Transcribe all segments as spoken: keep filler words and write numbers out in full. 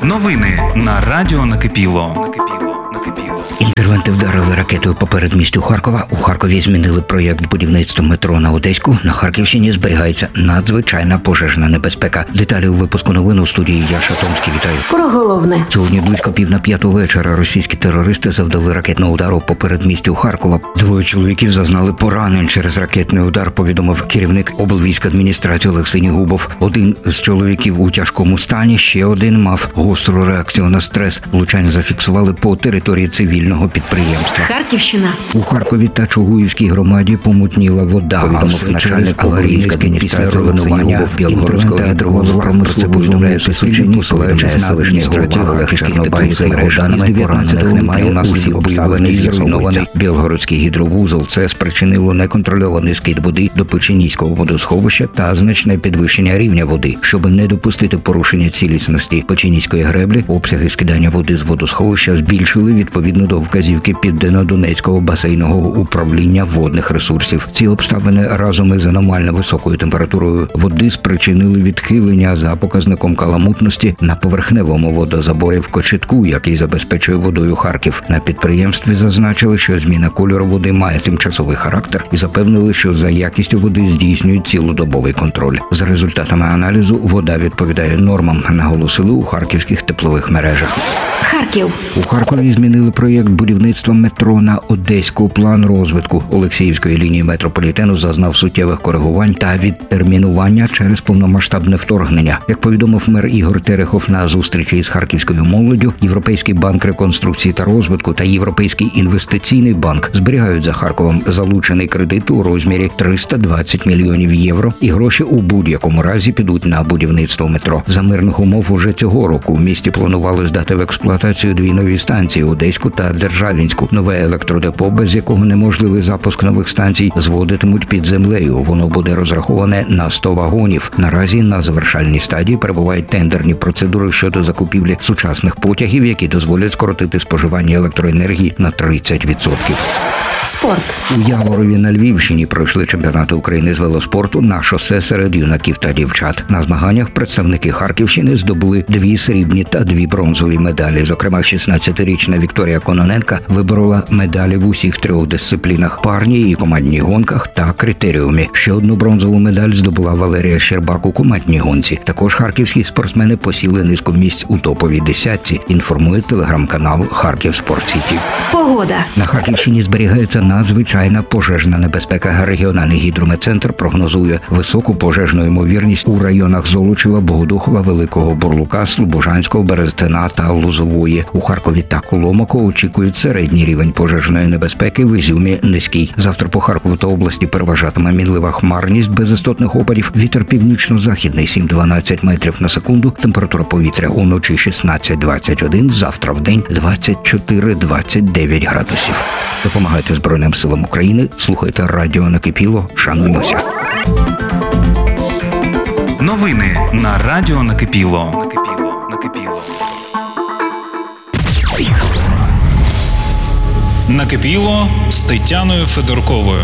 Новини на радіо Накипіло. Інтервенти вдарили ракетою по передмістю Харкова. У Харкові змінили проєкт будівництва метро на Одеську. На Харківщині зберігається надзвичайна пожежна небезпека. Деталі у випуску новин у студії Яша Томський. Вітаю. Про головне. Сьогодні близько пів на п'яту вечора російські терористи завдали ракетного удару по передмістю Харкова. Двоє чоловіків зазнали поранень через ракетний удар, повідомив керівник облвійськадміністрації Олексій Губов. Один з чоловіків у тяжкому стані, ще один мав гостру реакцію на стрес. Влучання зафіксували по території цивільного підприємства. Харківщина. У Харкові та Чугуївській громаді помутніла вода, повідомив начальник аварійської адміністрації руйнування Білгородського гідровозу. Це повідомляє Суспільне, посилаючись на адміністрацію Харківських ОБА. За його даними, поранених немає. У нас усі обставини з'ясований Білгородський гідровузол. Це спричинило неконтрольований скид води до Печеніського водосховища та значне підвищення рівня води. Щоб не допустити порушення цілісності Печеніської греблі, обсяги скидання води з водосховища збільшили відповідно до вказівки Південно-Донецького басейнового управління водних ресурсів. Ці обставини разом із аномально високою температурою води спричинили відхилення за показником каламутності на поверхневому водозаборі в Кочетку, який забезпечує водою Харків. На підприємстві зазначили, що зміна кольору води має тимчасовий характер і запевнили, що за якістю води здійснюють цілодобовий контроль. За результатами аналізу вода відповідає нормам, наголосили у харківських теплових мережах. Харків. У Харкові змінили проєкт будівництва метро на Одеську. План розвитку Олексіївської лінії метрополітену зазнав суттєвих коригувань та відтермінування через повномасштабне вторгнення. Як повідомив мер Ігор Терехов на зустрічі із харківською молоддю, Європейський банк реконструкції та розвитку та Європейський інвестиційний банк зберігають за Харковом залучений кредит у розмірі триста двадцять мільйонів євро, і гроші у будь-якому разі підуть на будівництво метро. За мирних умов уже цього року в місті планували здати в експлуатацію дві нові станції – Одеську та Державінську. Нове електродепо, без якого неможливий запуск нових станцій, зводитимуть під землею. Воно буде розраховане на сто вагонів. Наразі на завершальній стадії перебувають тендерні процедури щодо закупівлі сучасних потягів, які дозволять скоротити споживання електроенергії на тридцять відсотків. Спорт. У Яворові на Львівщині пройшли чемпіонати України з велоспорту на шосе серед юнаків та дівчат. На змаганнях представники Харківщини здобули дві срібні та дві бронзові медалі. Зокрема, шістнадцятирічна Вікторія Кононенка виборола медалі в усіх трьох дисциплінах – парній і командній гонках та критеріумі. Ще одну бронзову медаль здобула Валерія Щербак у командній гонці. Також харківські спортсмени посіли низку місць у топовій десятці, інформує телеграм-канал Харків Спорт Сіті. Погода. На Харківщині зберігається надзвичайна пожежна небезпека. Регіональний гідрометцентр прогнозує високу пожежну ймовірність у районах Золочева, Богодухова, Великого Бурлука, Слобожанського, Берестина та Лозової. У Харкові та Коломако очікують середній рівень пожежної небезпеки, в Ізюмі – низький. Завтра по Харкову та області переважатиме мінлива хмарність без істотних опадів. Вітер північно-західний сім-дванадцять метрів на секунду. Температура повітря уночі шістнадцять двадцять один, завтра вдень двадцять чотири двадцять дев'ять градусів. Допомагайте Збройним силам України, слухайте радіо Накипіло, шануймося. Новини на радіо Накипіло. Накипіло. Накипіло. Накипіло з Тетяною Федорковою.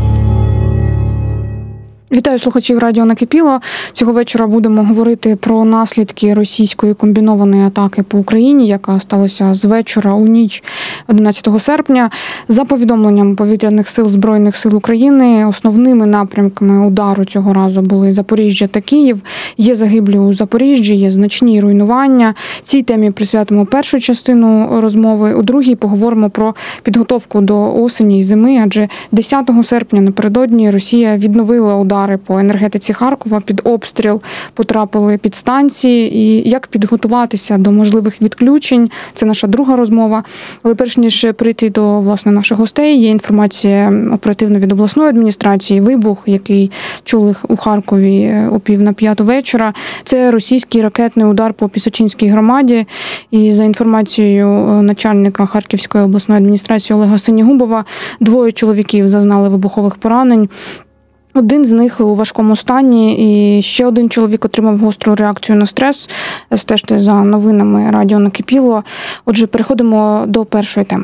Вітаю слухачів радіо Накипіло. Цього вечора будемо говорити про наслідки російської комбінованої атаки по Україні, яка сталася з вечора у ніч одинадцятого серпня. За повідомленням повітряних сил Збройних сил України, основними напрямками удару цього разу були Запоріжжя та Київ. Є загиблі у Запоріжжі, є значні руйнування. Цій темі присвятимо першу частину розмови. У другій поговоримо про підготовку до осені і зими, адже десятого серпня напередодні Росія відновила удар по енергетиці Харкова, під обстріл потрапили підстанції, і як підготуватися до можливих відключень. Це наша друга розмова. Але перш ніж прийти до, власне, наших гостей, є інформація оперативно від обласної адміністрації. Вибух, який чули у Харкові о пів на п'яту вечора, це російський ракетний удар по Пісочинській громаді. І за інформацією начальника Харківської обласної адміністрації Олега Синігубова, двоє чоловіків зазнали вибухових поранень. Один з них у важкому стані, і ще один чоловік отримав гостру реакцію на стрес. Стежте за новинами радіо Накипіло. Отже, переходимо до першої теми.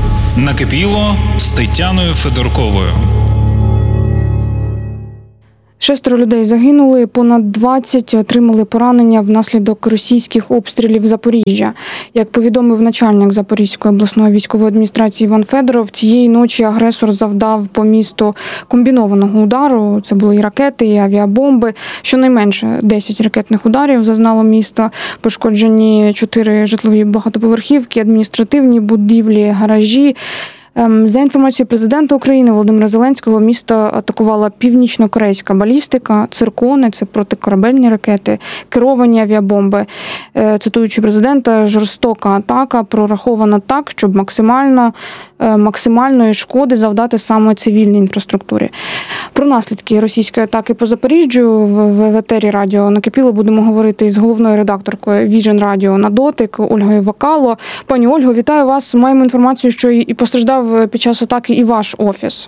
Накипіло з Тетяною Федорковою. Шестеро людей загинули, понад двадцять отримали поранення внаслідок російських обстрілів Запоріжжя. Як повідомив начальник Запорізької обласної військової адміністрації Іван Федоров, цієї ночі агресор завдав по місту комбінованого удару. Це були і ракети, і авіабомби. Щонайменше десять ракетних ударів зазнало місто. Пошкоджені чотири житлові багатоповерхівки, адміністративні будівлі, гаражі. За інформацією президента України Володимира Зеленського, місто атакувала північно-корейська балістика, циркони – це протикорабельні ракети, керовані авіабомби. Цитуючи президента, жорстока атака прорахована так, щоб максимально, максимальної шкоди завдати саме цивільній інфраструктурі. Про наслідки російської атаки по Запоріжжю в етері радіо «Накипіло» будемо говорити із головною редакторкою Vision Radio на дотик Ольгою Вакало. Пані Ольго, вітаю вас. Маємо інформацію, що і постраждав під час атаки і ваш офіс.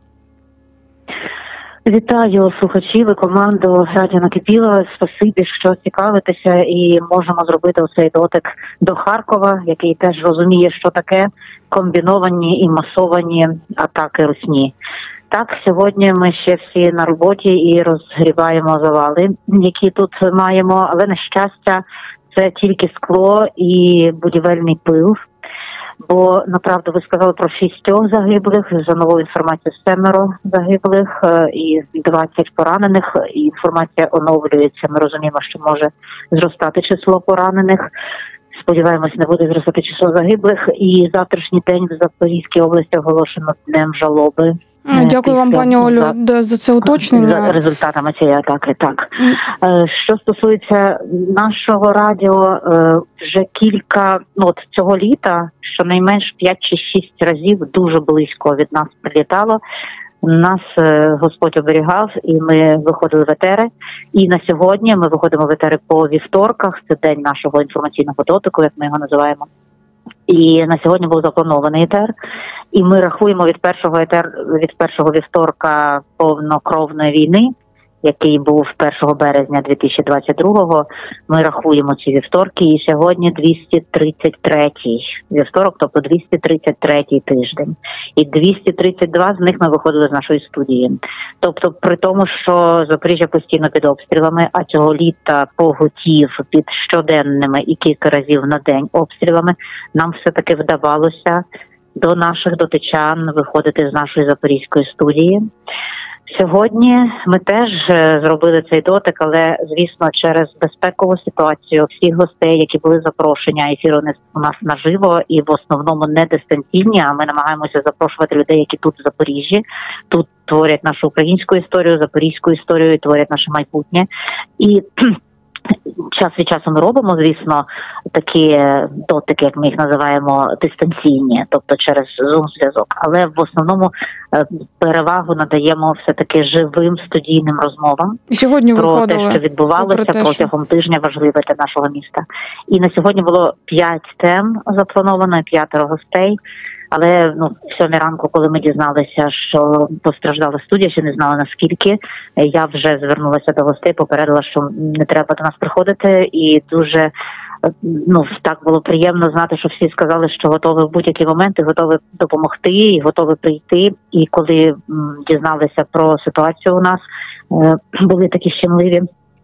Вітаю слухачів і команду Радіо Накипіло. Спасибі, що цікавитеся і можемо зробити оцей дотик до Харкова, який теж розуміє, що таке комбіновані і масовані атаки русні. Так, сьогодні ми ще всі на роботі і розгрібаємо завали, які тут маємо, але, на щастя, це тільки скло і будівельний пил. Бо, направду, ви сказали про шістьох загиблих, за новою інформацією семеро загиблих і двадцять поранених. І інформація оновлюється, ми розуміємо, що може зростати число поранених. Сподіваємось, не буде зростати число загиблих. І завтрашній день в Запорізькій області оголошено днем жалоби. Дякую вам, пані Олю, за, за це уточнення. За результатами цієї атаки, так. Mm. Що стосується нашого радіо, вже кілька, ну от цього літа, щонайменш п'ять чи шість разів дуже близько від нас прилітало. Нас Господь оберігав, і ми виходили в етери. І на сьогодні ми виходимо в етери по вівторках, це день нашого інформаційного дотику, як ми його називаємо. І на сьогодні був запланований етер, і ми рахуємо від першого етер, від першого вівторка повнокровної війни, який був першого березня дві тисячі двадцять другого. Ми рахуємо ці вівторки, і сьогодні двісті тридцять третій вівторок, тобто двісті тридцять третій тиждень. І двісті тридцять два з них ми виходили з нашої студії. Тобто при тому, що Запоріжжя постійно під обстрілами, а цього літа поготів під щоденними і кілька разів на день обстрілами, нам все-таки вдавалося до наших дотичан виходити з нашої запорізької студії. Сьогодні ми теж зробили цей дотик, але, звісно, через безпекову ситуацію всіх гостей, які були запрошені, а ефір у нас наживо і в основному не дистанційні, а ми намагаємося запрошувати людей, які тут в Запоріжжі, тут творять нашу українську історію, запорізьку історію, і творять наше майбутнє. І час від часу ми робимо, звісно, такі дотики, як ми їх називаємо, дистанційні, тобто через Zoom-зв'язок. Але в основному перевагу надаємо все-таки живим студійним розмовам і сьогодні про те, що відбувалося те, протягом що... тижня, важливе для нашого міста. І на сьогодні було п'ять тем заплановано, п'ятеро гостей. Але ну, в сьомій ранку, коли ми дізналися, що постраждала студія, ще не знала наскільки, я вже звернулася до гостей, попередила, що не треба до нас приходити, і дуже ну так було приємно знати, що всі сказали, що готові в будь-який момент і готові допомогти, і готові прийти. І коли м, дізналися про ситуацію у нас, е, були такі щемливі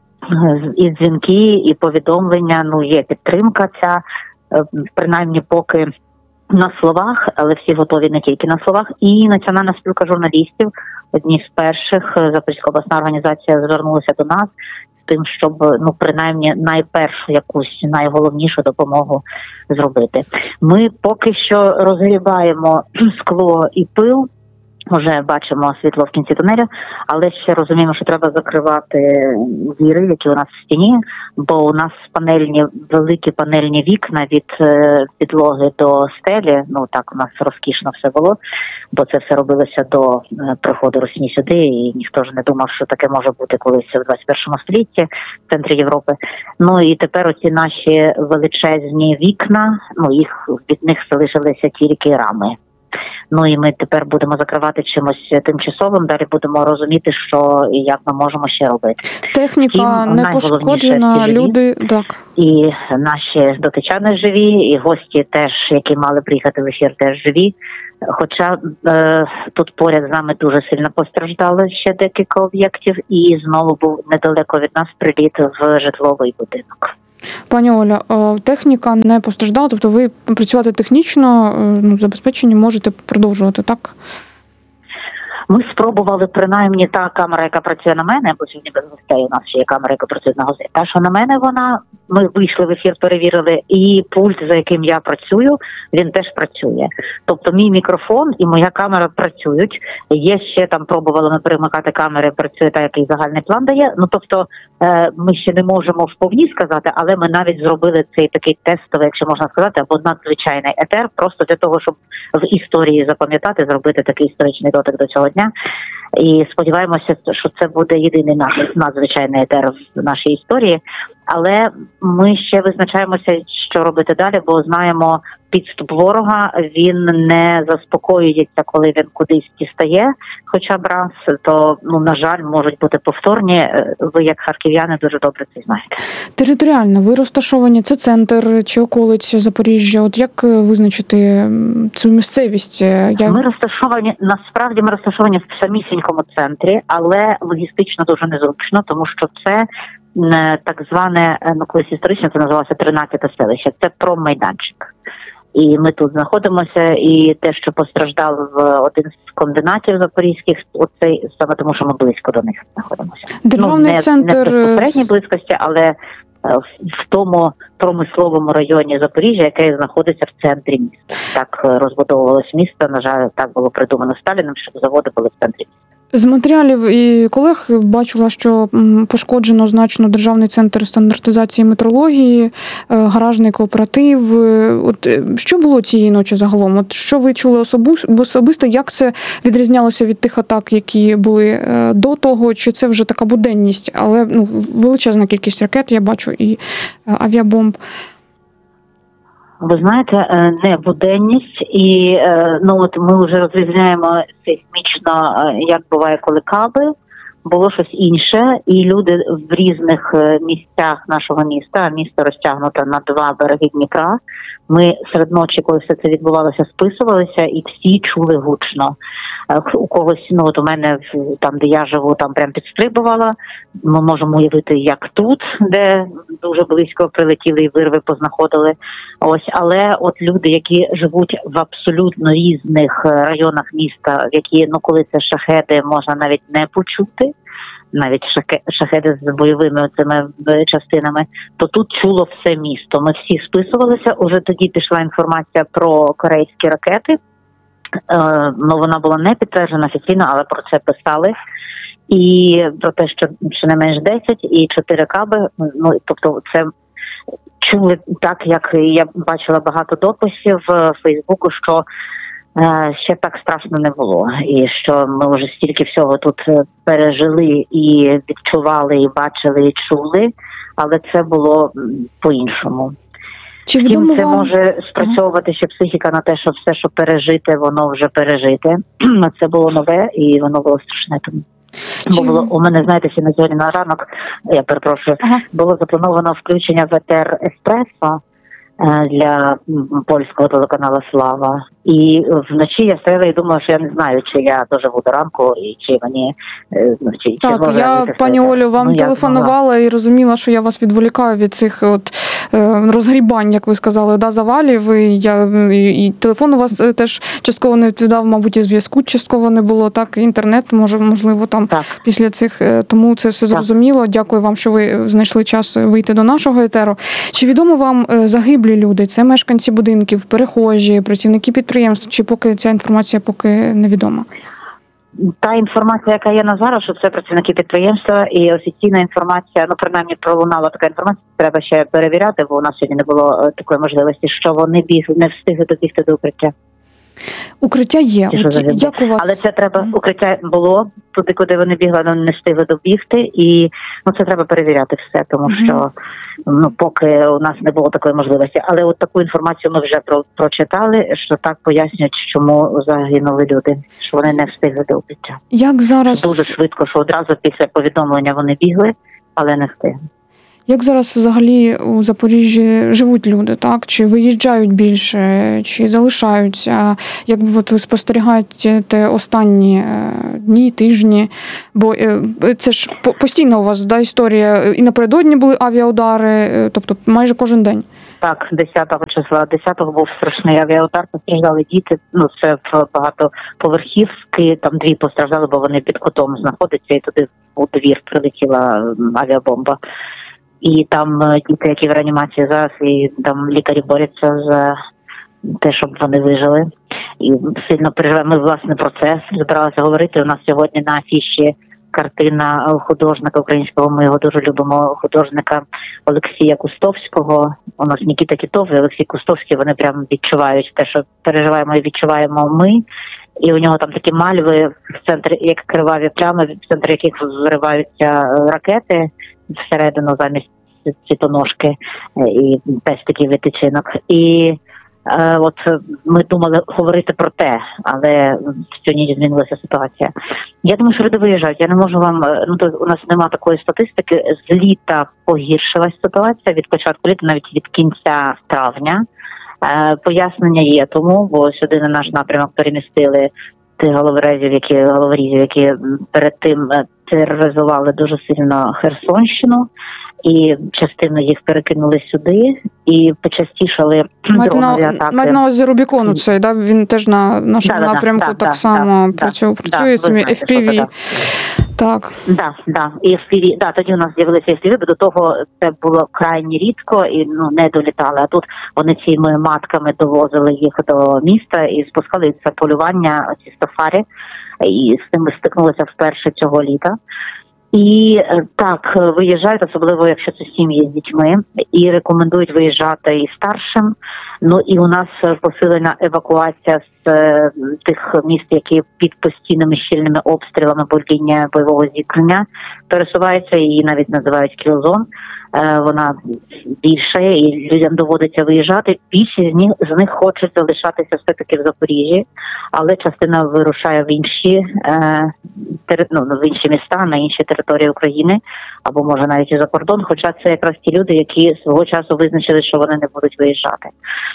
і дзвінки, і повідомлення. Ну є підтримка ця, е, принаймні поки. На словах, але всі готові не тільки на словах. І Національна спілка журналістів, одні з перших, Запорізька обласна організація звернулася до нас з тим, щоб, ну, принаймні, найпершу якусь, найголовнішу допомогу зробити. Ми поки що розгрібаємо скло і пил, вже бачимо світло в кінці тунелю, але ще розуміємо, що треба закривати діри, які у нас в стіні, бо у нас панельні, великі панельні вікна від е, підлоги до стелі, ну так у нас розкішно все було, бо це все робилося до е, приходу Росії сюди, і ніхто ж не думав, що таке може бути колись в двадцять першому столітті в центрі Європи. Ну і тепер оці наші величезні вікна, ну їх від них залишилися тільки рами. Ну і ми тепер будемо закривати чимось тимчасовим, далі будемо розуміти, що і як ми можемо ще робити. Техніка Втім, не пошкоджена, люди, так. І наші дотичани живі, і гості теж, які мали приїхати в ефір, теж живі. Хоча е, тут поряд з нами дуже сильно постраждали ще декілька об'єктів, і знову був недалеко від нас приліт в житловий будинок. Пані Оля, техніка не постраждала, тобто ви працювати технічно, ну, забезпечені можете продовжувати, так? Ми спробували, принаймні, та камера, яка працює на мене, бо сьогодні без гостей у нас ще є камера, яка працює на гостей. Та, що на мене вона, ми вийшли в ефір, перевірили, і пульт, за яким я працюю, він теж працює. Тобто мій мікрофон і моя камера працюють. Є ще там, пробували ми перемикати камери, працює так, який загальний план дає. Ну, тобто, ми ще не можемо вповні сказати, але ми навіть зробили цей такий тестовий, якщо можна сказати, або надзвичайний етер, просто для того, щоб в історії запам'ятати, зробити такий історичний дотик до цього дня. І сподіваємося, що це буде єдиний наш надзвичайний етер в нашій історії. Але ми ще визначаємося, що робити далі, бо знаємо підступ ворога, він не заспокоюється, коли він кудись дістає. Хоча б раз, то, ну, на жаль, можуть бути повторні. Ви, як харків'яни, дуже добре це знаєте. Територіально ви розташовані? Це центр чи околиць Запоріжжя? От як визначити цю місцевість? Я... Ми розташовані, насправді ми розташовані в самісінькому центрі, але логістично дуже незручно, тому що це так зване, ну колись історично це називалося тринадцяте селище, це промайданчик. І ми тут знаходимося, і те, що постраждав в один з комбінатів запорізьких, оцей саме тому, що ми близько до них знаходимося. Державний ну, не, центр... не в безпосередній близькості, але в тому промисловому районі Запоріжжя, який знаходиться в центрі міста. Так розбудовувалось місто, на жаль, так було придумано Сталіним, щоб заводи були в центрі міста. З матеріалів і колег бачила, що пошкоджено значно Державний центр стандартизації метрології, гаражний кооператив. От що було цієї ночі загалом? От що ви чули особисто? Як це відрізнялося від тих атак, які були до того? Чи це вже така буденність? Але ну, величезна кількість ракет, я бачу, і авіабомб. Ви знаєте, не буденність, і ну от ми вже розрізняємо сейсмічно, як буває, коли каби, було щось інше, і люди в різних місцях нашого міста, а місто розтягнуто на два береги Дніпра, ми серед ночі, коли все це відбувалося, списувалися, і всі чули гучно. У когось, ну от у мене, там, де я живу, там прям підстрибувала. Ми можемо уявити, як тут, де дуже близько прилетіли і вирви познаходили. Ось, але от люди, які живуть в абсолютно різних районах міста, в які, ну коли це шахеди, можна навіть не почути, навіть шахеди з бойовими цими частинами, то тут чуло все місто. Ми всі списувалися, уже тоді пішла інформація про корейські ракети. Ну, вона була не підтверджена офіційно, але про це писали. І про те, що щонайменш десять і чотири каби, ну, тобто це чули так, як я бачила багато дописів в Фейсбуку, що е, ще так страшно не було. І що ми вже стільки всього тут пережили і відчували, і бачили, і чули, але це було по-іншому. Чи відомо це вам... може спрацьовувати ще психіка на те, що все, що пережите, воно вже пережите. Це було нове і воно було страшне. Тому. Чи... Бо було, у мене, знаєте, ще на сьогодні на ранок, я перепрошую, ага. було заплановано включення в етер Еспресо для польського телеканалу «Слава». І вночі я стояла і думала, що я не знаю, чи я доживу до ранку, і чи мені... Чи, так, чи я, пані Олю, вам ну, телефонувала і розуміла, що я вас відволікаю від цих от розгрібань, як ви сказали, да, завалів. І, я, і, і телефон у вас теж частково не відповідав, мабуть, і зв'язку частково не було, так, інтернет, може, можливо, там так. після цих, тому це все зрозуміло. Так. Дякую вам, що ви знайшли час вийти до нашого етеру. Чи відомо вам загиблі люди? Це мешканці будинків, перехожі, працівники підприємств, чи поки ця інформація поки невідома? Та інформація, яка є на зараз, що це працівники підприємства, і офіційна інформація, ну, принаймні, пролунала така інформація, треба ще перевіряти, бо у нас сьогодні не було такої можливості, що вони біг, не встигли добігти до укриття. Укриття є. От, як у вас? Але це треба, укриття було туди, куди вони бігли, але не встигли добігти, і ну, це треба перевіряти все, тому mm-hmm. що ну, поки у нас не було такої можливості. Але от таку інформацію ми вже про, прочитали, що так пояснюють, чому загинули люди, що вони не встигли до укриття. Як зараз? Дуже швидко, що одразу після повідомлення вони бігли, але не встигли. Як зараз взагалі у Запоріжжі живуть люди, так? Чи виїжджають більше, чи залишаються? Як от ви спостерігаєте останні дні, тижні? Бо це ж постійно у вас, да, історія. І напередодні були авіаудари, тобто майже кожен день. Так, десятого числа. десятого був страшний авіаудар, постраждали діти. Ну, це в багатоповерхівки, там дві постраждали, бо вони під кутом знаходяться, і туди у двір прилетіла авіабомба. І там діти, які в реанімації зараз, і там лікарі борються за те, щоб вони вижили. І сильно переживаємо. Ми, власне, про це збиралися говорити. У нас сьогодні на афіші картина художника українського, ми його дуже любимо, художника Олексія Кустовського. У нас Нікіта Кітов і Олексій Кустовський, вони прямо відчувають те, що переживаємо і відчуваємо ми. І у нього там такі мальви, в центрі, як криваві плями, в центрі яких зриваються ракети всередину замість цвітоножки і теж такий витичинок. І е, от ми думали говорити про те, але в цю ніч змінилася ситуація. Я думаю, що люди виїжджають. Я не можу вам, ну то у нас немає такої статистики. З літа погіршилась ситуація, від початку літа, навіть від кінця травня. Е, пояснення є тому, бо сюди на наш напрямок перемістили тих головорезів, які головорізів, які перед тим тероризували дуже сильно Херсонщину, і частину їх перекинули сюди, і почастішали дронові атаки. Мають на увазі Рубікону цей, да? Він теж на нашому да, напрямку да, так да, само да, працює, да, працює цими да, еф пі ві. Це, так. Да, да. І еф пі ві, да, тоді у нас з'явилися еф пі ві, бо до того це було крайні рідко і ну не долітали. А тут вони цими матками довозили їх до міста і спускали це полювання, ці сафарі, і з цим стикнулися вперше цього літа. І так, виїжджають, особливо якщо це сім'ї з дітьми, і рекомендують виїжджати і старшим. Ну і у нас посилена евакуація з е, тих міст, які під постійними щільними обстрілами, бо лінія бойового зіткнення пересувається, її навіть називають кілзон. Е, вона більша, і людям доводиться виїжджати. Більшість з них, з них хочуть залишатися все-таки в Запоріжжі, але частина вирушає в інші, е, тери, ну, в інші міста, на інші території України, або може навіть і за кордон, хоча це якраз ті люди, які свого часу визначили, що вони не будуть виїжджати.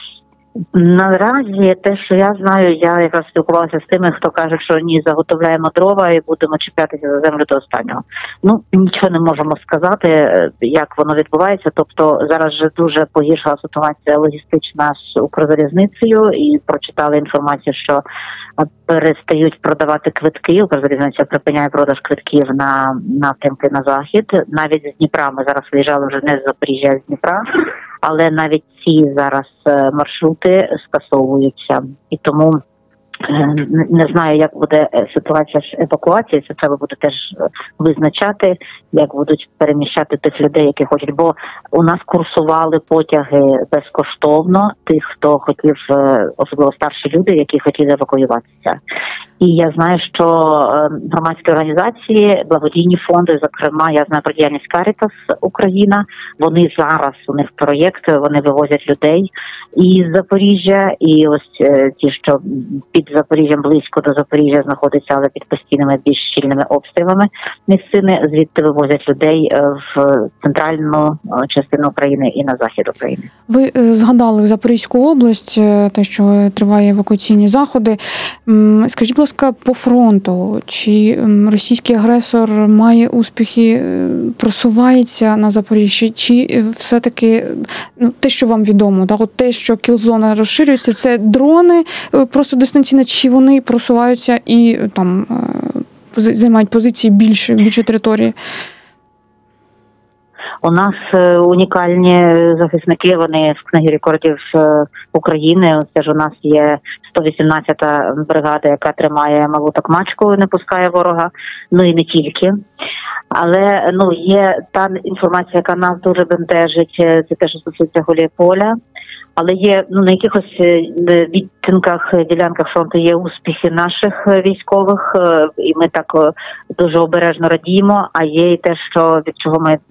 Наразі те, що я знаю, я якраз спілкувалася з тими, хто каже, що ні, заготовляємо дрова і будемо чіплятися за землю до останнього. Ну, нічого не можемо сказати, як воно відбувається. Тобто зараз же дуже погіршила ситуація логістична з Укрзалізницею, і прочитали інформацію, що перестають продавати квитки. Укрзалізниця припиняє продаж квитків на напрямки на захід. Навіть з Дніпра ми зараз виїжджали вже не з Запоріжжя, а з Дніпра. Але навіть ці зараз маршрути скасовуються. І тому не знаю, як буде ситуація з евакуацією. Це треба буде теж визначати, як будуть переміщати тих людей, які хочуть. Бо у нас курсували потяги безкоштовно тих, хто хотів, особливо старші люди, які хотіли евакуюватися. І я знаю, що громадські організації, благодійні фонди, зокрема, я знаю про діяльність Карітас Україна, вони зараз, у них проєкт, вони вивозять людей із Запоріжжя, і ось ті, що під Запоріжжям, близько до Запоріжжя знаходяться, але під постійними більш щільними обстрілами місцини, звідти вивозять людей в центральну частину України і на захід України. Ви згадали Запорізьку область, те, що триває евакуаційні заходи. Скажіть, будь ласка, по фронту, чи російський агресор має успіхи, просувається на Запоріжжі, чи все-таки ну, те, що вам відомо, так, от те, що кілзона розширюється, це дрони просто дистанційно, чи вони просуваються і там займають позиції більше, більше території? У нас унікальні захисники, вони в книгі рекордів України. Це ж у нас є сто вісімнадцята бригада, яка тримає малу Токмачку, не пускає ворога, ну і не тільки. Але ну є та інформація, яка нас дуже бентежить, це те, що стосується Гуляйполя. Але є ну на якихось відтинках, ділянках фронту є успіхи наших військових, і ми так дуже обережно радіємо. А є і те, що від чого ми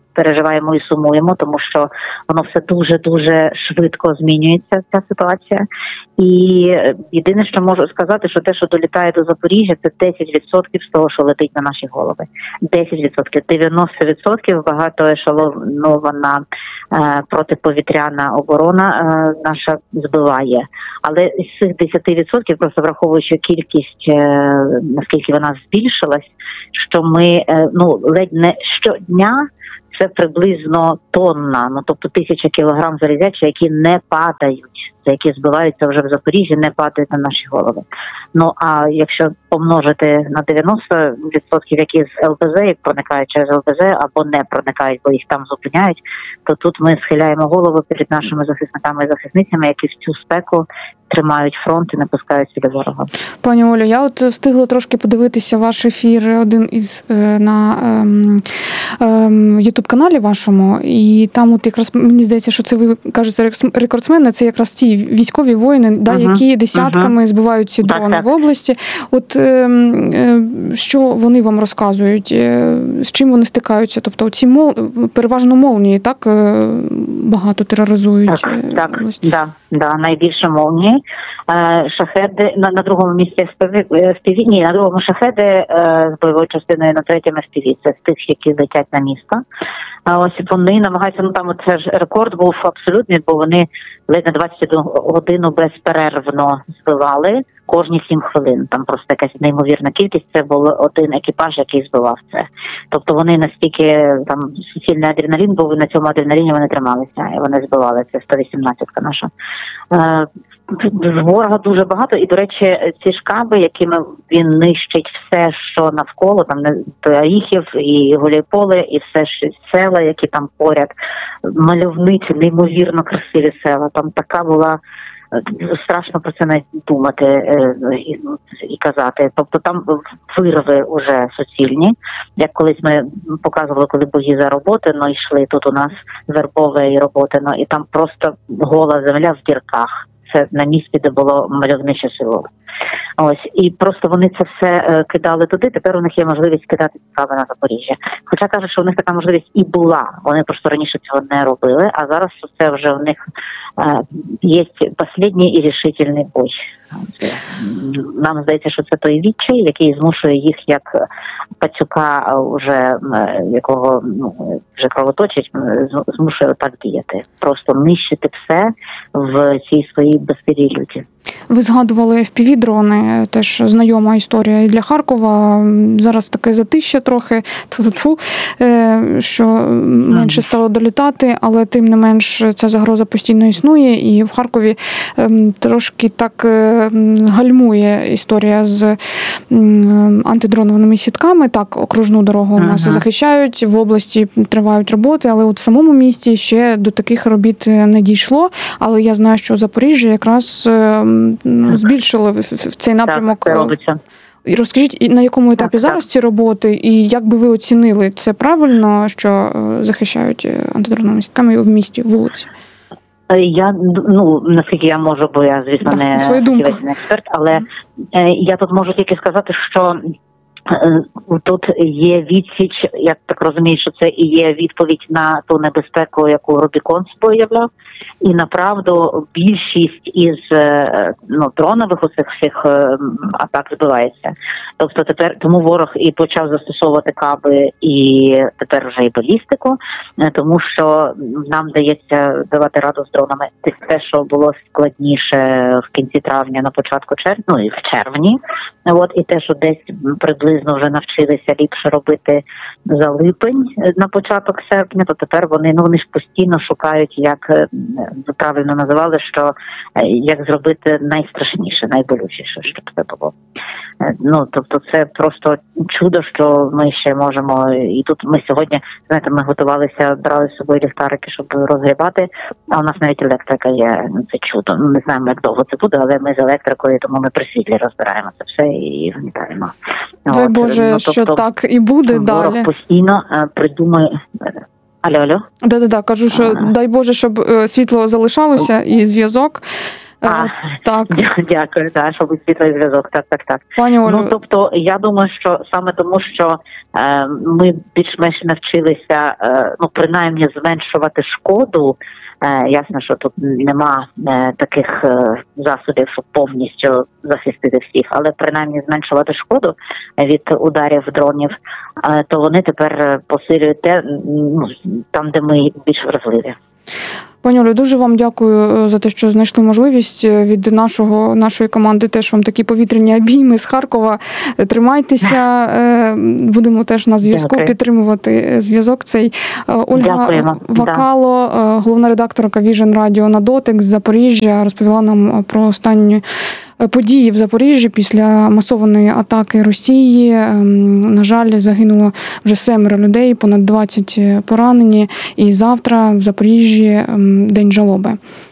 переживаємо і сумуємо, тому що воно все дуже-дуже швидко змінюється, ця ситуація. І єдине, що можу сказати, що те, що долітає до Запоріжжя, це десять відсотків з того, що летить на наші голови. десять відсотків. дев'яносто відсотків багатоешелонована е, протиповітряна оборона е, наша збиває. Але з цих десять відсотків, просто враховуючи кількість, е, наскільки вона збільшилась, що ми, е, ну, ледь не щодня це приблизно тонна, ну тобто тисяча кілограм залізяча, які не падають, це які збиваються вже в Запоріжжі, не падають на наші голови. Ну а якщо помножити на дев'яносто відсотків, які з ел пе зе проникають через ел пе зе або не проникають, бо їх там зупиняють, то тут ми схиляємо голову перед нашими захисниками і захисницями, які в цю спеку тримають фронт і не пускають сюди ворога. Пані Олю, я от встигла трошки подивитися ваш ефір, один із на ем, ем, ютуб-каналі вашому, і там от якраз мені здається, що це ви кажете рекордсмени, це якраз ті військові воїни, да, uh-huh. які десятками uh-huh. збивають ці дрони так, так. в області. От ем, е, що вони вам розказують, е, з чим вони стикаються? Тобто ці мол, переважно молнії, так, е, багато тероризують? Так, е, так, да, да, найбільше молнії. Шахеди на, на другому місці в пі ві, ні, на другому шахеди з бойовою частиною, на третьому в пі ві. Це з тих, які летять на місто. А ось вони намагаються, ну там це ж рекорд був абсолютний, бо вони ледь на двадцять одну годину безперервно збивали кожні сім хвилин. Там просто якась неймовірна кількість, це був один екіпаж, який збивав це. Тобто вони настільки, там, суцільний адреналін був, і на цьому адреналіні вони трималися, і вони збивали. Це сто вісімнадцятка наша. З ворога дуже багато, і, до речі, ці шкаби, якими він нищить все, що навколо, там Оріхів, і Гуляйполе, і все села, які там поряд, мальовничі, неймовірно красиві села. Там така була, страшно про це навіть думати і, і казати. Тобто там вирви уже суцільні, як колись ми показували, коли бої за роботи, ну йшли тут у нас вербові роботи, ну і там просто гола земля в дірках. Це на місці, де було мальовниче село. Ось, і просто вони це все е, кидали туди, тепер у них є можливість кидати цікаве на Запоріжжя. Хоча кажуть, що у них така можливість і була, вони просто раніше цього не робили, а зараз це вже у них е, є останній і рішительний бой. Нам здається, що це той відчай, який змушує їх, як пацюка, вже, якого ну, вже кровоточить, змушує так діяти. Просто нищити все в цій своїй безперілюті. Ви згадували еф пі ві-дрони, теж знайома історія і для Харкова. Зараз таке затища трохи, тьфу-тьфу, що менше стало долітати, але тим не менш ця загроза постійно існує. І в Харкові трошки так гальмує історія з антидроновими сітками. Так, окружну дорогу у нас ага. захищають, в області тривають роботи, але от в самому місті ще до таких робіт не дійшло. Але я знаю, що Запоріжжя якраз збільшили в цей напрямок. Так, це робиться. І розкажіть, на якому етапі так, зараз так. ці роботи, і як би ви оцінили, це правильно, що захищають антидроновими сітками в місті, вулиці? Я, ну, наскільки я можу, бо я, звісно, не фахівець, експерт, але я тут можу тільки сказати, що тут є відсіч, я так розумію, що це і є відповідь на ту небезпеку, яку Рубікон проявляв. І направду більшість із ну, дронових усіх всіх атак збивається. Тобто тепер тому ворог і почав застосовувати каби, і тепер вже і балістику, тому що нам вдається давати раду з дронами. Те, що було складніше в кінці травня, на початку червня, ну і в червні, от, і те, що десь приблизно вже навчилися ліпше робити за липень на початок серпня, то тепер вони, ну вони ж постійно шукають, як ви правильно називали, що як зробити найстрашніше, найболючіше, щоб це було. Ну, тобто це просто чудо, що ми ще можемо, і тут ми сьогодні, знаєте, ми готувалися, брали з собою ліхтарики, щоб розгрібати, а у нас навіть електрика є, це чудо. Ну, не знаємо, як довго це буде, але ми з електрикою, тому ми при світлі розбираємо це все і вмітаємо. Дай От, Боже, ну, тобто, що так і буде далі. Ворог постійно придумує... Алло, алло. Да-да-да, кажу, що дай Боже, щоб світло залишалося і зв'язок. А, так. Дякую, да, що висвітлий зв'язок. Так, так, так. Пані Олю, ну тобто, я думаю, що саме тому, що е, ми більш-менш навчилися, е, ну принаймні зменшувати шкоду. Е, ясно, що тут нема е, таких е, засобів, щоб повністю захистити всіх, але принаймні зменшувати шкоду від ударів дронів, е, то вони тепер посилюють те, ну, там, де ми більш вразливі. Пані Олю, дуже вам дякую за те, що знайшли можливість від нашого, нашої команди теж вам такі повітряні обійми з Харкова. Тримайтеся, будемо теж на зв'язку Дякую. підтримувати зв'язок цей. Ольга Дякуємо. Вакало, головна редакторка Vision Radio на дотик з Запоріжжя, розповіла нам про останні події в Запоріжжі після масованої атаки Росії. На жаль, загинуло вже семеро людей, понад двадцять поранені. І завтра в Запоріжжі день жалоби.